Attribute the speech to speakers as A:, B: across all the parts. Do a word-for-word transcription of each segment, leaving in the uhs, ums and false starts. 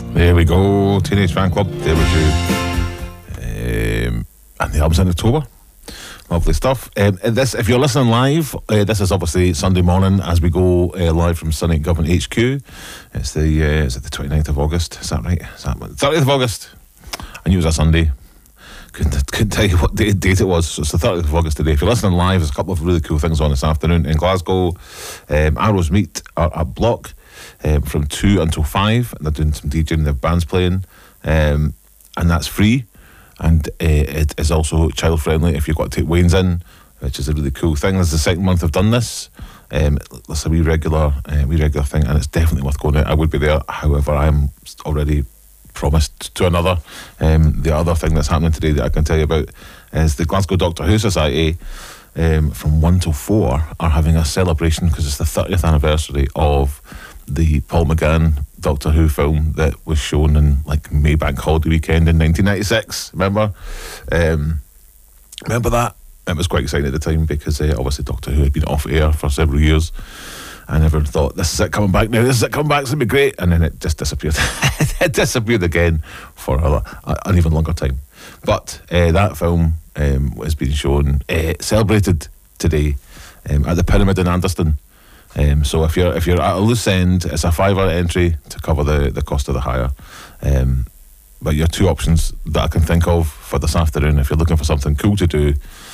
A: There we go, Teenage Fan Club, there was you. Um, and the album's in October. Lovely stuff. Um, this, if you're listening live, uh, this is obviously Sunday morning as we go uh, live from sunny Government H Q. It's the uh, is it the twenty-ninth of August? Is that right? Is that thirtieth of August? I knew it was a Sunday. Couldn't, couldn't tell you what day, date it was. So it's the thirtieth of August today. If you're listening live, there's a couple of really cool things on this afternoon in Glasgow. Um, Arrows meet are at Block um, from two until five. And they're doing some DJing, their band's playing, um, and that's free. And uh, it is also child friendly if you've got to take Wayne's in, which is a really cool thing. This is the second month I've done this. Um, it's a wee regular, uh, wee regular thing, and it's definitely worth going out. I would be there. However, I'm already promised to another. Um, the other thing that's happening today that I can tell you about is the Glasgow Doctor Who Society um, from one till four are having a celebration because it's the thirtieth anniversary of the Paul McGann Doctor Who film that was shown in like Maybank Holiday Weekend in nineteen ninety-six. Remember? Um, remember that? It was quite exciting at the time because uh, obviously Doctor Who had been off air for several years. I never thought, this is it coming back now, this is it coming back, it's going to be great. And then it just disappeared. It disappeared again for a, a, an even longer time. But uh, that film um, has been shown, uh, celebrated today um, at the Pyramid in Anderston. Um, so if you're if you're at a loose end, it's a fiver entry to cover the, the cost of the hire. Um, but your two options that I can think of for this afternoon, if you're looking for something cool to do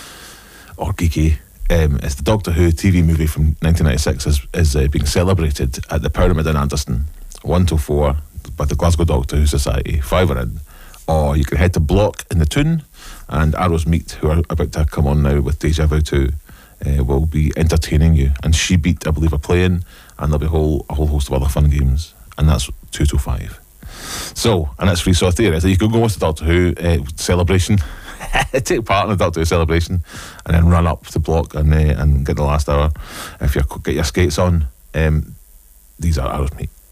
A: or geeky, um, it's the Doctor Who T V movie from nineteen ninety-six is, is uh, being celebrated at the Pyramid in Anderston, one till four, by the Glasgow Doctor Who Society, fiver in. Or you can head to Block in the Toon, and Arrows Meet, who are about to come on now with Deja Vu two. Uh, will be entertaining you, and She Beat, I believe, are playing, and there'll be a whole a whole host of other fun games, and that's two to five. So, and it's free. So theoretically, you could go watch the Doctor Who uh, celebration, take part in the Doctor Who celebration, and then run up to Block and uh, and get the last hour. If you get your skates on, um, these are Arrows Meet.